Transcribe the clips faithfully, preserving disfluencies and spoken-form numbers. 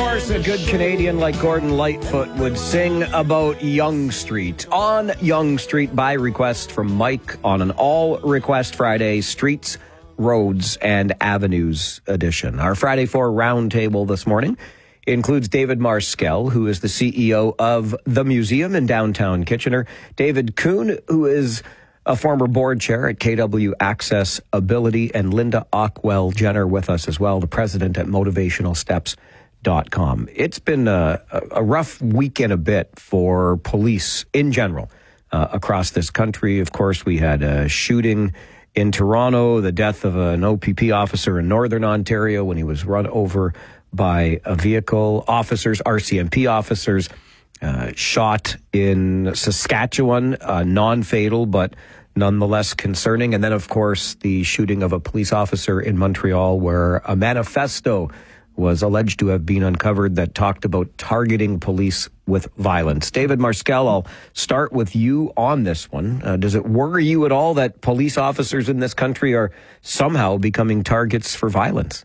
course, a good Canadian like Gordon Lightfoot would sing about Yonge Street. On Yonge Street, by request from Mike on an all-request Friday, Streets, Roads, and Avenues edition. Our Friday Four roundtable this morning includes David Marskell, who is the C E O of The Museum in downtown Kitchener, David Kuhn, who is a former board chair at K W Access Ability, and Linda Ockwell Jenner with us as well, the president at motivational steps dot com. It's been a, a rough week and a bit for police in general uh, across this country. Of course, we had a shooting in Toronto, the death of an O P P officer in Northern Ontario when he was run over by a vehicle. Officers, R C M P officers, uh, shot in Saskatchewan, uh, non-fatal, but nonetheless concerning. And then, of course, the shooting of a police officer in Montreal where a manifesto was alleged to have been uncovered that talked about targeting police with violence. David Marskell, I'll start with you on this one. Uh, does it worry you at all that police officers in this country are somehow becoming targets for violence?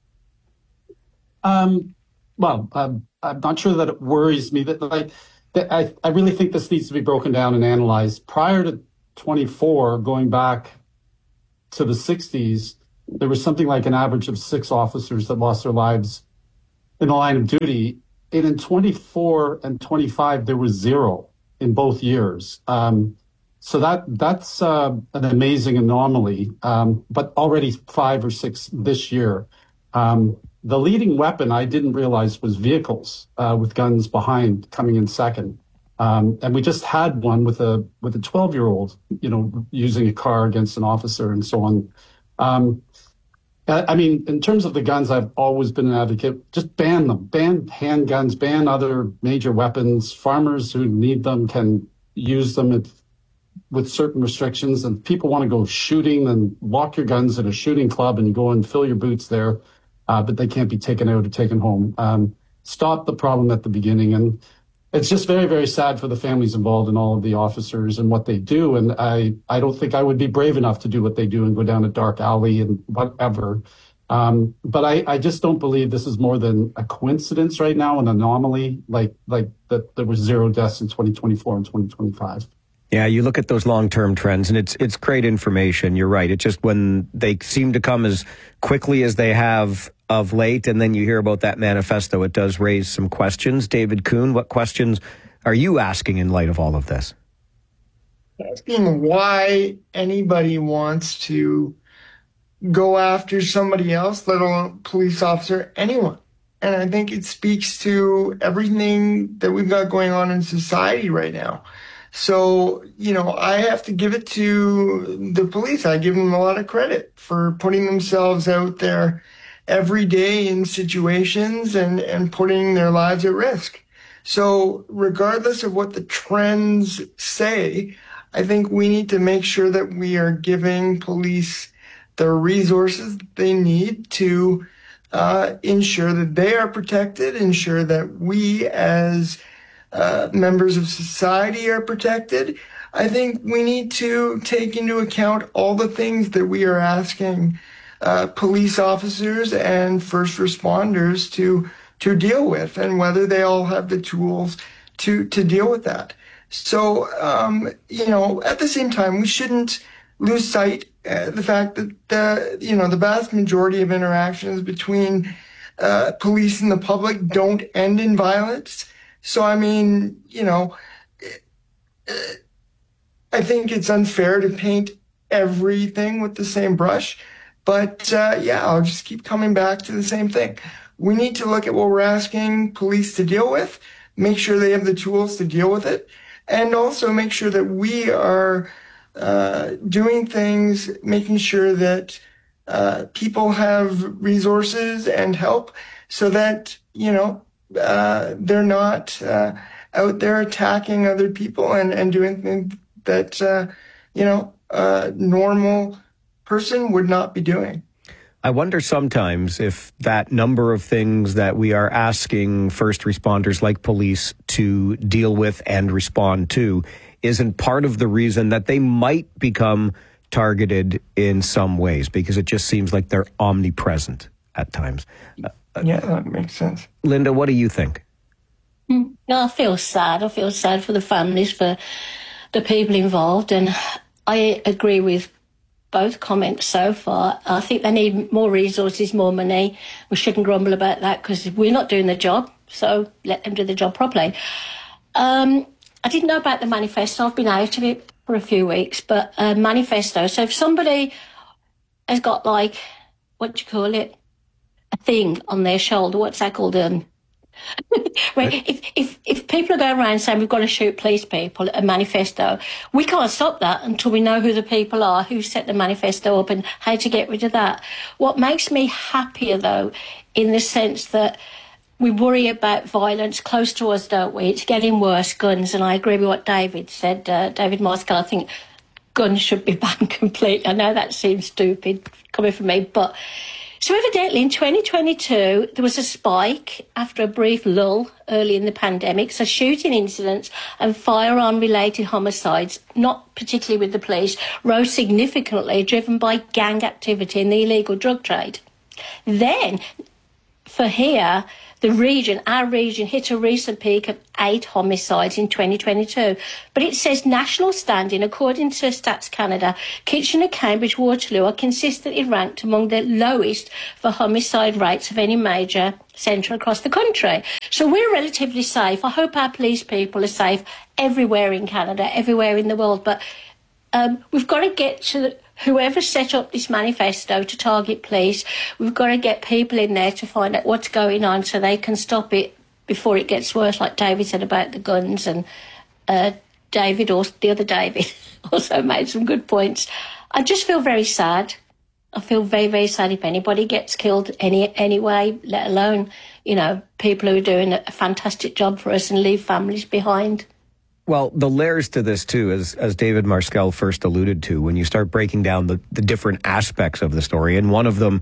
Um, well, I'm, I'm not sure that it worries me. That like, that I, I really think this needs to be broken down and analyzed. Prior to twenty-four, going back to the sixties, there was something like an average of six officers that lost their lives in the line of duty. And in twenty-four and twenty-five, there was zero in both years. Um, so that that's uh, an amazing anomaly, um, but already five or six this year. Um, the leading weapon I didn't realize was vehicles uh, with guns behind coming in second. Um, and we just had one with a with a twelve-year-old, you know, using a car against an officer and so on. Um, I mean, in terms of the guns, I've always been an advocate. Just ban them. Ban handguns, ban other major weapons. Farmers who need them can use them if, with certain restrictions. And people want to go shooting, and lock your guns at a shooting club and go and fill your boots there, uh, but they can't be taken out or taken home. Um, stop the problem at the beginning. And it's just very, very sad for the families involved and all of the officers and what they do. And I, I don't think I would be brave enough to do what they do and go down a dark alley and whatever. Um, but I, I just don't believe this is more than a coincidence right now, an anomaly, like like that there was zero deaths in twenty twenty-four and twenty twenty-five. Yeah, you look at those long-term trends, and it's it's great information. You're right. It's just when they seem to come as quickly as they have of late, and then you hear about that manifesto, it does raise some questions. David Kuhn, what questions are you asking in light of all of this? Asking why anybody wants to go after somebody else, let alone a police officer, anyone. And I think it speaks to everything that we've got going on in society right now. So, you know, I have to give it to the police. I give them a lot of credit for putting themselves out there every day in situations and, and putting their lives at risk. So regardless of what the trends say, I think we need to make sure that we are giving police the resources that they need to uh, ensure that they are protected, ensure that we as Uh, members of society are protected. I think we need to take into account all the things that we are asking uh, police officers and first responders to to deal with, and whether they all have the tools to to deal with that. So, um, you know, at the same time, we shouldn't lose sight uh, the fact that the you know the vast majority of interactions between uh, police and the public don't end in violence. So, I mean, you know, I think it's unfair to paint everything with the same brush. But, uh, yeah, I'll just keep coming back to the same thing. We need to look at what we're asking police to deal with, make sure they have the tools to deal with it, and also make sure that we are uh, doing things, making sure that uh, people have resources and help so that, you know, Uh, they're not uh, out there attacking other people and, and doing things that, uh, you know, a normal person would not be doing. I wonder sometimes if that number of things that we are asking first responders like police to deal with and respond to isn't part of the reason that they might become targeted in some ways, because it just seems like they're omnipresent at times. Uh, Yeah, that makes sense. Linda, what do you think? Mm, I feel sad. I feel sad for the families, for the people involved, and I agree with both comments so far. I think they need more resources, more money. We shouldn't grumble about that because we're not doing the job, so let them do the job properly. Um, I didn't know about the manifesto. I've been out of it for a few weeks, but uh, manifesto. So if somebody has got, like, what do you call it, a thing on their shoulder, what's that called? Um, well, if, if, if people are going around saying we've got to shoot police people, a manifesto, we can't stop that until we know who the people are, who set the manifesto up and how to get rid of that. What makes me happier, though, in the sense that we worry about violence close to us, don't we? It's getting worse, guns, and I agree with what David said, uh, David Marskell. I think guns should be banned completely. I know that seems stupid coming from me, but... So evidently in twenty twenty-two, there was a spike after a brief lull early in the pandemic. So shooting incidents and firearm-related homicides, not particularly with the police, rose significantly, driven by gang activity and the illegal drug trade. Then, for here, the region, our region, hit a recent peak of eight homicides in twenty twenty-two. But it says national standing, according to Stats Canada, Kitchener, Cambridge, Waterloo are consistently ranked among the lowest for homicide rates of any major centre across the country. So we're relatively safe. I hope our police people are safe everywhere in Canada, everywhere in the world. But um, we've got to get to the... Whoever set up this manifesto to target police, we've got to get people in there to find out what's going on so they can stop it before it gets worse, like David said about the guns. And uh, David, or the other David, also made some good points. I just feel very sad. I feel very, very sad if anybody gets killed any anyway, let alone, you know, people who are doing a fantastic job for us and leave families behind. Well, the layers to this, too, as as David Marskell first alluded to, when you start breaking down the, the different aspects of the story, and one of them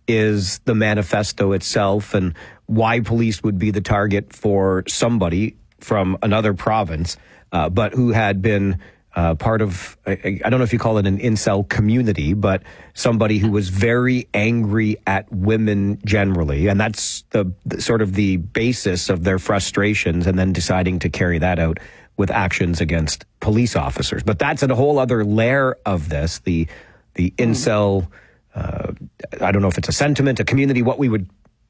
is the manifesto itself and why police would be the target for somebody from another province, uh, but who had been uh, part of, I, I don't know if you call it an incel community, but somebody who was very angry at women generally. And that's the, the sort of the basis of their frustrations, and then deciding to carry that out with actions against police officers. But that's a whole other layer of this, the the incel, uh, I don't know if it's a sentiment, a community, what we would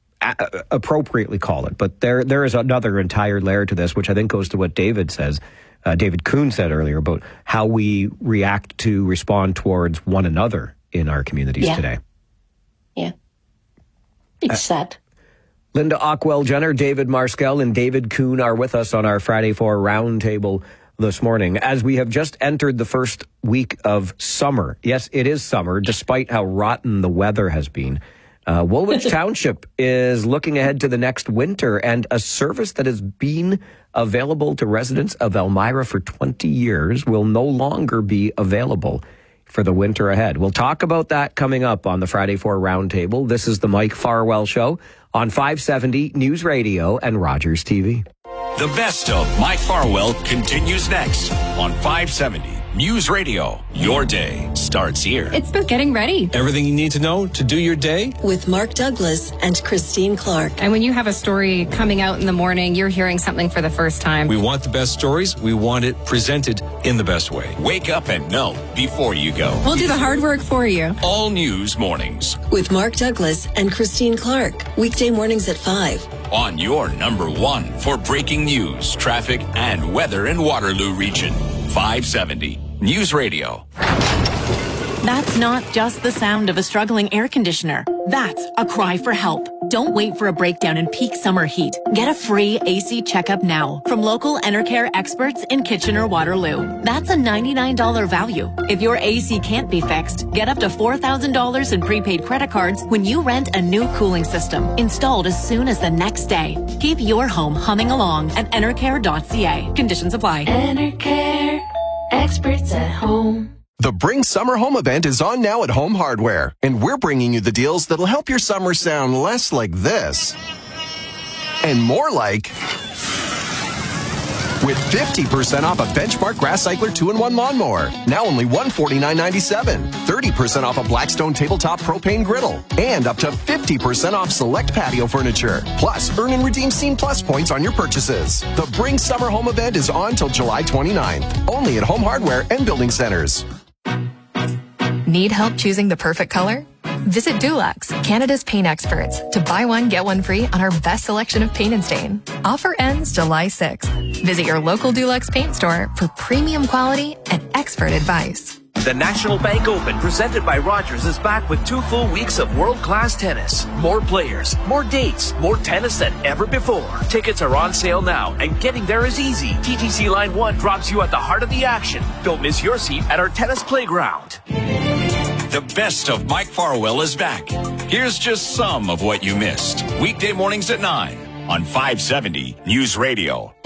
a- appropriately call it. But there there is another entire layer to this, which I think goes to what David says, uh, David Kuhn said earlier, about how we react to respond towards one another in our communities yeah. today. Yeah. It's uh, sad. Linda Ockwell-Jenner, David Marskell, and David Kuhn are with us on our Friday Four Roundtable this morning. As we have just entered the first week of summer. Yes, it is summer, despite how rotten the weather has been. Uh, Woolwich Township is looking ahead to the next winter, and a service that has been available to residents of Elmira for twenty years will no longer be available for the winter ahead. We'll talk about that coming up on the Friday Four Roundtable. This is the Mike Farwell Show on five seventy News Radio and Rogers T V. The best of Mike Farwell continues next on five seventy News Radio. Your day starts here. It's about getting ready. Everything you need to know to do your day. With Mark Douglas and Christine Clark. And when you have a story coming out in the morning, you're hearing something for the first time. We want the best stories. We want it presented in the best way. Wake up and know before you go. We'll do the hard work for you. All News Mornings. With Mark Douglas and Christine Clark. Weekday mornings at five. On your number one for breaking news, traffic, and weather in Waterloo region. five seventy News Radio. That's not just the sound of a struggling air conditioner. That's a cry for help. Don't wait for a breakdown in peak summer heat. Get a free A C checkup now from local Enercare experts in Kitchener-Waterloo. That's a ninety-nine dollars value. If your A C can't be fixed, get up to four thousand dollars in prepaid credit cards when you rent a new cooling system installed as soon as the next day. Keep your home humming along at enercare dot c a. Conditions apply. Enercare, experts at home. The Bring Summer Home event is on now at Home Hardware, and we're bringing you the deals that'll help your summer sound less like this and more like with fifty percent off a Benchmark Grass Cycler two in one lawnmower. Now only one hundred forty-nine ninety-seven. thirty percent off a Blackstone Tabletop Propane Griddle. And up to fifty percent off select patio furniture. Plus, earn and redeem Scene Plus points on your purchases. The Bring Summer Home event is on till July twenty-ninth. Only at Home Hardware and Building Centers. Need help choosing the perfect color? Visit Dulux, Canada's paint experts, to buy one, get one free on our best selection of paint and stain. Offer ends July sixth. Visit your local Dulux paint store for premium quality and expert advice. The National Bank Open, presented by Rogers, is back with two full weeks of world-class tennis. More players, more dates, more tennis than ever before. Tickets are on sale now, and getting there is easy. T T C Line one drops you at the heart of the action. Don't miss your seat at our tennis playground. The best of Mike Farwell is back. Here's just some of what you missed. Weekday mornings at nine on five seventy News Radio.